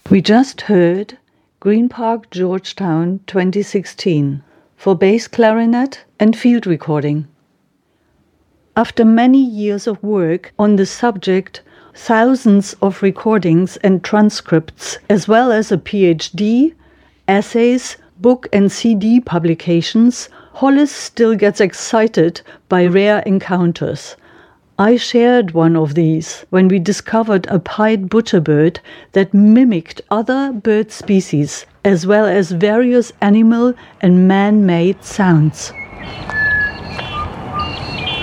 We just heard Green Park Georgetown 2016 for bass clarinet and field recording. After many years of work on the subject, thousands of recordings and transcripts, as well as a PhD, essays, book and CD publications, Hollis still gets excited by rare encounters. I shared one of these when we discovered a pied butcherbird that mimicked other bird species, as well as various animal and man-made sounds.